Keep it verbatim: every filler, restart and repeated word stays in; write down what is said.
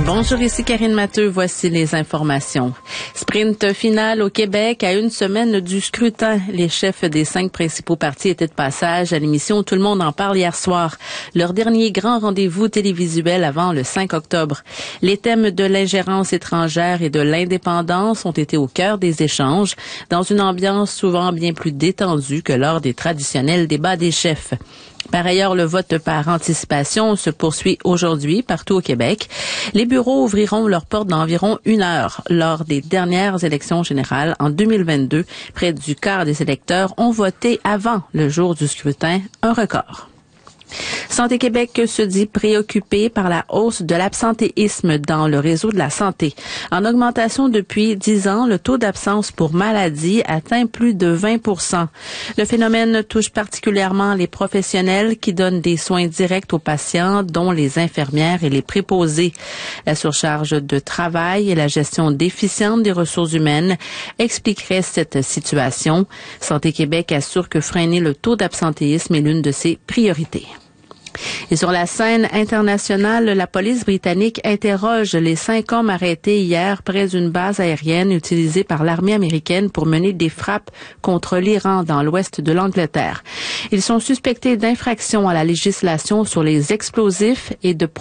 Bonjour, ici Karine Matteux. Voici les informations. Sprint final au Québec à une semaine du scrutin. Les chefs des cinq principaux partis étaient de passage à l'émission Tout le monde en parle hier soir. Leur dernier grand rendez-vous télévisuel avant le cinq octobre. Les thèmes de l'ingérence étrangère et de l'indépendance ont été au cœur des échanges, dans une ambiance souvent bien plus détendue que lors des traditionnels débats des chefs. Par ailleurs, le vote par anticipation se poursuit aujourd'hui partout au Québec. Les bureaux ouvriront leurs portes dans environ une heure. Lors des dernières élections générales en deux mille vingt-deux, près du quart des électeurs ont voté avant le jour du scrutin, un record. Santé Québec se dit préoccupé par la hausse de l'absentéisme dans le réseau de la santé. En augmentation depuis dix ans, le taux d'absence pour maladie atteint plus de vingt pour cent. Le phénomène touche particulièrement les professionnels qui donnent des soins directs aux patients, dont les infirmières et les préposés. La surcharge de travail et la gestion déficiente des ressources humaines expliqueraient cette situation. Santé Québec assure que freiner le taux d'absentéisme est l'une de ses priorités. Et sur la scène internationale, la police britannique interroge les cinq hommes arrêtés hier près d'une base aérienne utilisée par l'armée américaine pour mener des frappes contre l'Iran dans l'ouest de l'Angleterre. Ils sont suspectés d'infraction à la législation sur les explosifs et de